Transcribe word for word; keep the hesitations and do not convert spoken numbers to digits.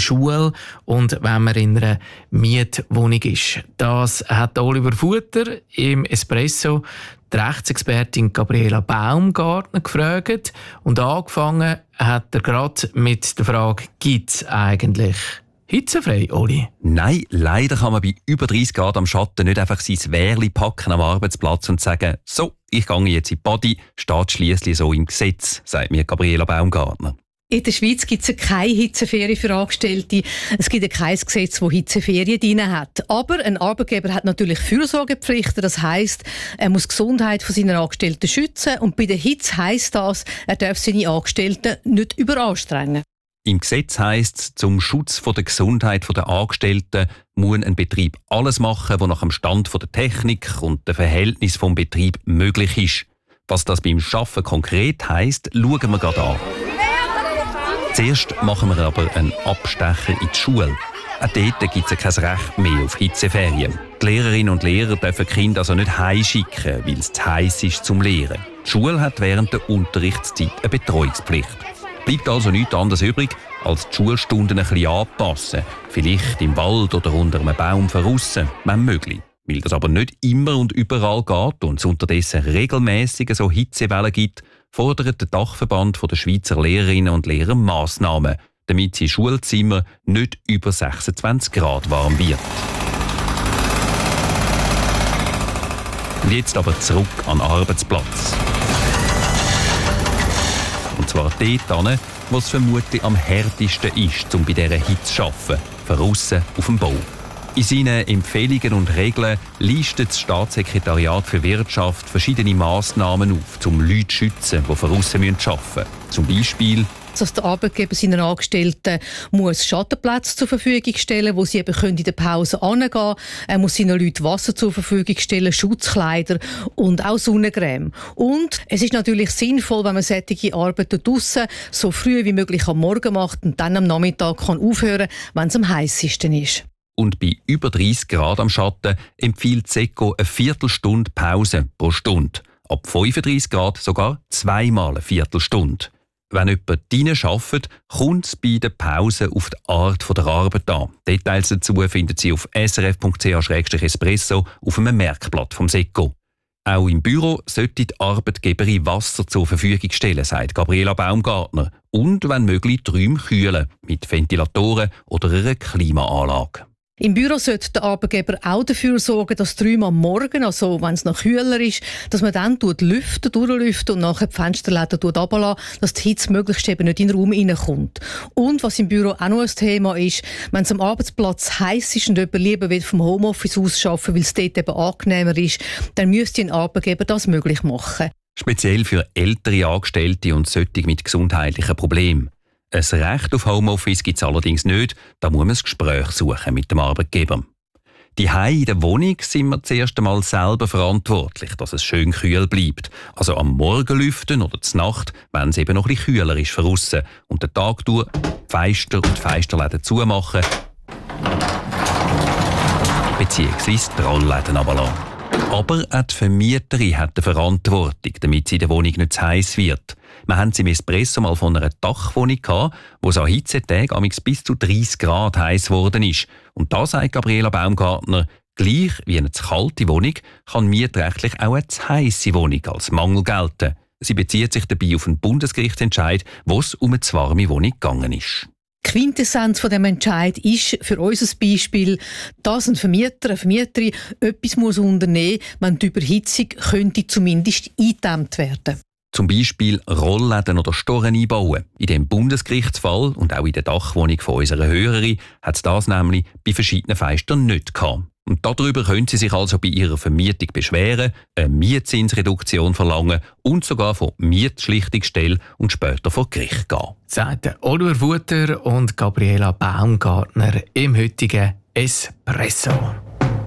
Schule und wenn man in einer Mietwohnung ist. Das hat Oliver Futter im Espresso die Rechtsexpertin Gabriela Baumgartner gefragt und angefangen hat er gerade mit der Frage, gibt es eigentlich hitzefrei, Oli? Nein, leider kann man bei über dreißig Grad am Schatten nicht einfach sein Wehrli packen am Arbeitsplatz und sagen, so, ich gehe jetzt in die Body, steht schliesslich so im Gesetz, sagt mir Gabriela Baumgartner. In der Schweiz gibt es keine Hitzeferien für Angestellte. Es gibt kein Gesetz, das Hitzeferien drin hat. Aber ein Arbeitgeber hat natürlich Fürsorgepflichten. Das heisst, er muss die Gesundheit seiner Angestellten schützen. Und bei der Hitze heisst das, er darf seine Angestellten nicht überanstrengen. Im Gesetz heisst es, zum Schutz der Gesundheit der Angestellten muss ein Betrieb alles machen, was nach dem Stand der Technik und dem Verhältnis des Betriebs möglich ist. Was das beim Arbeiten konkret heisst, schauen wir gerade an. Zuerst machen wir aber einen Abstecher in die Schule. Auch dort gibt es kein Recht mehr auf Hitzeferien. Die Lehrerinnen und Lehrer dürfen die Kinder also nicht heimschicken, weil es zu heiß ist zum Lehren. Die Schule hat während der Unterrichtszeit eine Betreuungspflicht. Bleibt also nichts anderes übrig, als die Schulstunden ein bisschen anpassen. Vielleicht im Wald oder unter einem Baum draussen, wenn möglich. Weil das aber nicht immer und überall geht und es unterdessen regelmäßig so Hitzewellen gibt, fordert der Dachverband der Schweizer Lehrerinnen und Lehrer Massnahmen, damit sie Schulzimmer nicht über sechsundzwanzig Grad warm wird. Und jetzt aber zurück an den Arbeitsplatz. Und zwar dort, wo es vermutlich am härtesten ist, um bei dieser Hitze zu arbeiten, draussen auf dem Bau. In seinen Empfehlungen und Regeln listet das Staatssekretariat für Wirtschaft verschiedene Massnahmen auf, um Leute zu schützen, die draussen arbeiten müssen. Zum Beispiel, dass der Arbeitgeber seinen Angestellten muss Schattenplätze zur Verfügung stellen, wo sie eben in der Pause hingehen können. Er muss seinen Leuten Wasser zur Verfügung stellen, Schutzkleider und auch Sonnencreme. Und es ist natürlich sinnvoll, wenn man solche Arbeiten draussen so früh wie möglich am Morgen macht und dann am Nachmittag kann aufhören, wenn es am heißesten ist. Und bei über dreißig Grad am Schatten empfiehlt SECO eine Viertelstunde Pause pro Stunde. Ab fünfunddreißig Grad sogar zweimal eine Viertelstunde. Wenn jemand drinnen arbeitet, kommt es bei der Pause auf die Art der Arbeit an. Details dazu finden Sie auf s r f punkt c h slash espresso auf einem Merkblatt vom SECO. Auch im Büro sollte die Arbeitgeberin Wasser zur Verfügung stellen, sagt Gabriela Baumgartner. Und, wenn möglich, die Räume kühlen, mit Ventilatoren oder einer Klimaanlage. Im Büro sollte der Arbeitgeber auch dafür sorgen, dass die Räume am Morgen, also wenn es noch kühler ist, dass man dann lüften, durchlüften und nachher die Fensterläden runterlassen, dass die Hitze möglichst eben nicht in den Raum reinkommt. Und was im Büro auch noch ein Thema ist, wenn es am Arbeitsplatz heiß ist und jemand lieber will vom Homeoffice aus arbeiten, weil es dort eben angenehmer ist, dann müsste ein Arbeitgeber das möglich machen. Speziell für ältere Angestellte und solche mit gesundheitlichen Problemen. Ein Recht auf Homeoffice gibt es allerdings nicht, da muss man ein Gespräch suchen mit dem Arbeitgeber. Die Hause in der Wohnung sind wir zuerst einmal selber verantwortlich, dass es schön kühl bleibt. Also am Morgen lüften oder zur Nacht, wenn es eben noch ein bisschen kühler ist von aussen. Und den Tag durch die Fenster und die Fensterläden zumachen, beziehungsweise die Rollläden runterlassen. Aber auch die Vermieterin hat eine Verantwortung, damit sie in der Wohnung nicht zu heiß wird. Wir haben sie im Espresso mal von einer Dachwohnung gehabt, wo es an Hitzetagen bis zu dreißig Grad heiß geworden ist. Und da sagt Gabriela Baumgartner, gleich wie eine zu kalte Wohnung kann mietrechtlich auch eine zu heisse Wohnung als Mangel gelten. Sie bezieht sich dabei auf einen Bundesgerichtsentscheid, wo es um eine zu warme Wohnung gegangen ist. Die Quintessenz von dem Entscheid ist für uns ein Beispiel, dass ein Vermieter, eine Vermieterin etwas muss unternehmen muss, wenn die Überhitzung könnte zumindest eingedämmt werden. Zum Beispiel Rollläden oder Storen einbauen. In dem Bundesgerichtsfall und auch in der Dachwohnung von unserer Hörerin hat es das nämlich bei verschiedenen Fenstern nicht gehabt. Und darüber können Sie sich also bei Ihrer Vermietung beschweren, eine Mietzinsreduktion verlangen und sogar von Mietschlichtungsstelle und später vor Gericht gehen. Sagten Oliver Futter und Gabriela Baumgartner im heutigen Espresso.